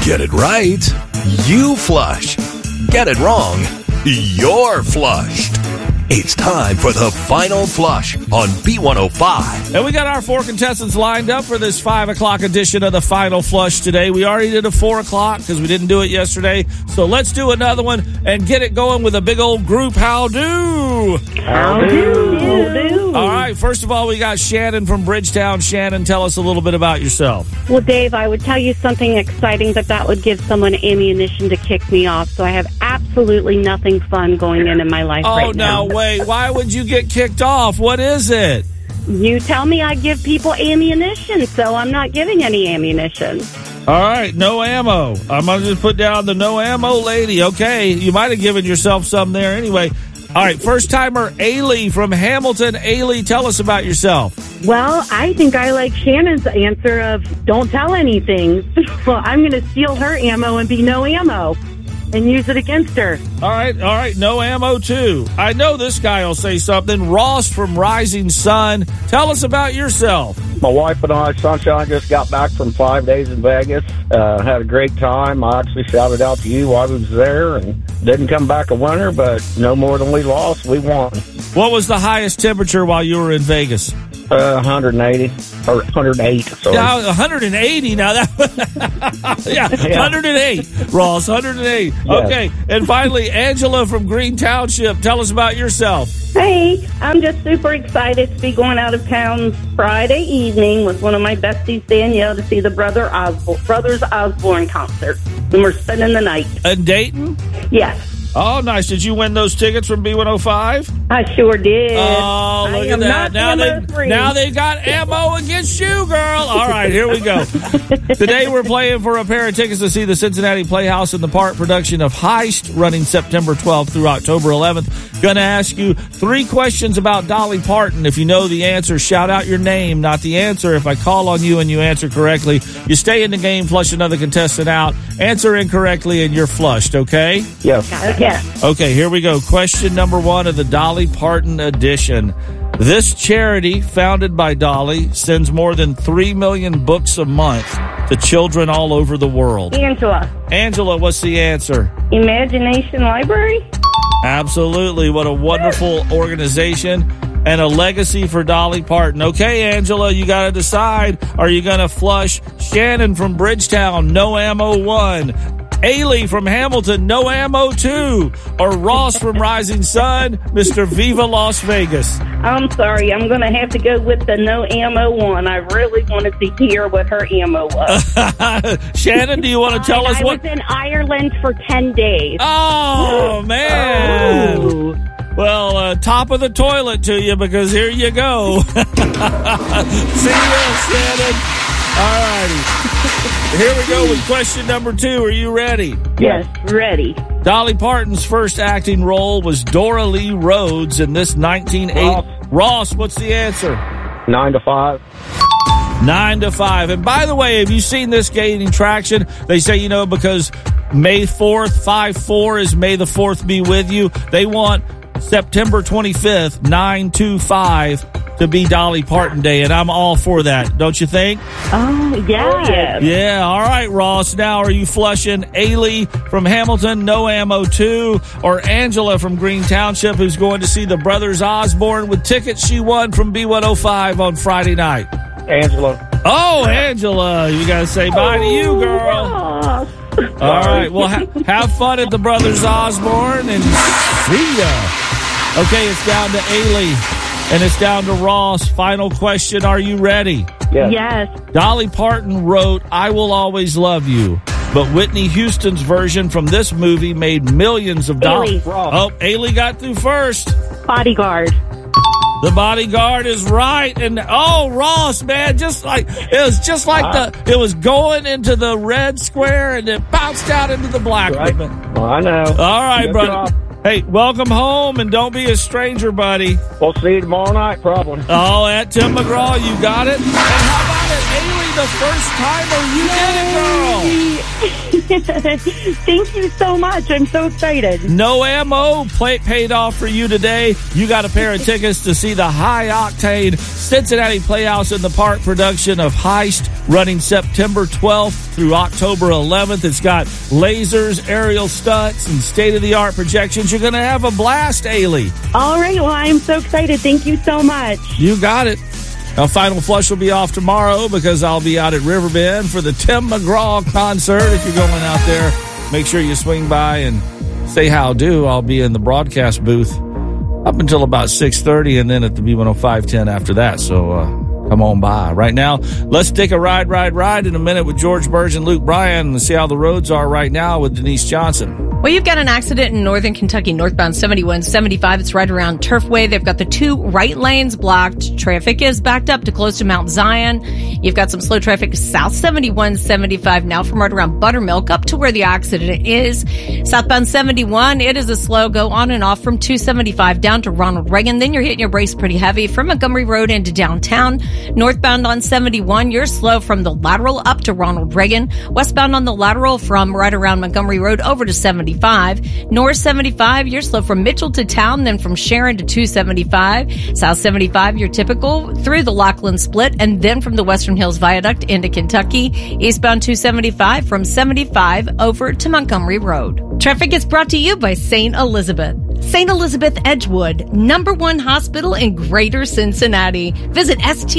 Get it right, you flush. Get it wrong, you're flushed. It's time for the final flush on B105. And we got our 4 contestants lined up for this 5 o'clock edition of the final flush today. We already did a 4 o'clock because we didn't do it yesterday. So let's do another one and get it going with a big old group. How do? How do? All right, first of all, we got Shannon from Bridgetown. Shannon, tell us a little bit about yourself. Well, Dave, I would tell you something exciting, but that would give someone ammunition to kick me off. So I have absolutely nothing fun going in my life right now. Oh, no, wait. Why would you get kicked off? What is it? You tell me I give people ammunition, so I'm not giving any ammunition. All right, no ammo. I'm going to just put down the no ammo lady. Okay, you might have given yourself some there anyway. All right, first-timer Ailey from Hamilton. Ailey, tell us about yourself. Well, I think I like Shannon's answer of don't tell anything. Well, I'm going to steal her ammo and be no ammo and use it against her. All right, no ammo too. I know this guy will say something. Ross from Rising Sun, tell us about yourself. My wife and I, Sunshine, just got back from 5 days in Vegas. Had a great time. I actually shouted out to you while I was there and didn't come back a winner, but no more than we lost. We won. What was the highest temperature while you were in Vegas? 180 or 108. Sorry. Now 180. Now that yeah, 108. Ross, 108. Yes. Okay, and finally, Angela from Green Township. Tell us about yourself. Hey, I'm just super excited to be going out of town Friday evening with one of my besties, Danielle, to see the Brothers Osborne concert. And we're spending the night. In Dayton? Yes. Oh, nice. Did you win those tickets from B105? I sure did. Oh, look at that. Now they got ammo against you, girl. All right, here we go. Today we're playing for a pair of tickets to see the Cincinnati Playhouse in the Park production of Heist, running September 12th through October 11th. Going to ask you 3 questions about Dolly Parton. If you know the answer, shout out your name, not the answer. If I call on you and you answer correctly, you stay in the game, flush another contestant out. Answer incorrectly and you're flushed, okay? Yes. Yes. Okay, here we go. Question number 1 of the Dolly Parton edition. This charity, founded by Dolly, sends more than 3 million books a month to children all over the world. Angela, what's the answer? Imagination Library? Absolutely. What a wonderful organization and a legacy for Dolly Parton. Okay, Angela, you got to decide. Are you going to flush Shannon from Bridgetown, no ammo 1? Ailey from Hamilton, no ammo 2, or Ross from Rising Sun, Mr. Viva Las Vegas? I'm sorry, I'm going to have to go with the no ammo 1. I really wanted to hear what her ammo was. Shannon, do you want to tell us what? I was in Ireland for 10 days. Oh, man. Oh. Well, top of the toilet to you, because here you go. See you, Shannon. All righty. Here we go with question number 2. Are you ready? Yes, ready. Dolly Parton's first acting role was Dora Lee Rhodes in this 1980. Ross, what's the answer? 9 to 5. 9 to 5. And by the way, have you seen this gaining traction? They say, because May 4th, 5-4 is May the 4th be with you. They want September 25th, 9/25 to be Dolly Parton Day, and I'm all for that, don't you think? Oh, yeah. Yeah, all right, Ross. Now, are you flushing Ailey from Hamilton, no ammo 2, or Angela from Green Township, who's going to see the Brothers Osborne with tickets she won from B105 on Friday night? Angela. Oh, Angela, you got to say bye to you, girl. All right, well, have fun at the Brothers Osborne, and see ya. Okay, it's down to Ailey. And it's down to Ross. Final question. Are you ready? Yes. Dolly Parton wrote, I Will Always Love You. But Whitney Houston's version from this movie made millions of dollars. Oh, Ailey got through first. Bodyguard. The Bodyguard is right. And Ross, man, it was going into the red square and it bounced out into the black. Right. Well, I know. All right, brother. Hey, welcome home, and don't be a stranger, buddy. We'll see you tomorrow night, probably. Oh, at Tim McGraw, you got it. And how about it, Ailey, the first timer? You did it, girl. Thank you so much. I'm so excited. No ammo paid off for you today. You got a pair of tickets to see the high-octane Cincinnati Playhouse in the Park production of Heist, running September 12th through October 11th. It's got lasers, aerial stunts, and state-of-the-art projections. You're going to have a blast, Ailey. All right. Well, I'm so excited. Thank you so much. You got it. Now, Final Flush will be off tomorrow because I'll be out at Riverbend for the Tim McGraw concert. If you're going out there, make sure you swing by and say how do. I'll be in the broadcast booth up until about 6:30 and then at the B105-10 after that. So come on by. Right now, let's take a ride in a minute with George Burge and Luke Bryan and see how the roads are right now with Denise Johnson. Well, you've got an accident in northern Kentucky, northbound 7175. It's right around Turfway. They've got the two right lanes blocked. Traffic is backed up to close to Mount Zion. You've got some slow traffic south 7175 now from right around Buttermilk up to where the accident is. Southbound 71, it is a slow go on and off from 275 down to Ronald Reagan. Then you're hitting your brakes pretty heavy from Montgomery Road into downtown. Northbound on 71, you're slow from the lateral up to Ronald Reagan. Westbound on the lateral from right around Montgomery Road over to 75. North 75, you're slow from Mitchell to town, then from Sharon to 275. South 75, you're typical through the Lachlan Split, and then from the Western Hills Viaduct into Kentucky. Eastbound 275 from 75 over to Montgomery Road. Traffic is brought to you by St. Elizabeth. St. Elizabeth Edgewood, #1 hospital in Greater Cincinnati. Visit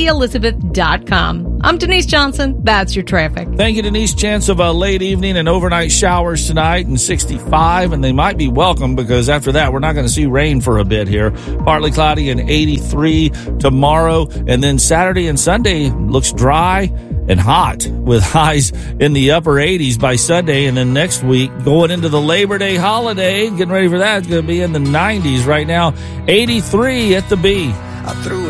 stelizabeth.com. I'm Denise Johnson. That's your traffic. Thank you, Denise. Chance of a late evening and overnight showers tonight and 65, and they might be welcome because after that, we're not going to see rain for a bit here. Partly cloudy and 83 tomorrow, and then Saturday and Sunday looks dry and hot with highs in the upper 80s by Sunday. And then next week, going into the Labor Day holiday, getting ready for that, it's going to be in the 90s right now. 83 at the B. I threw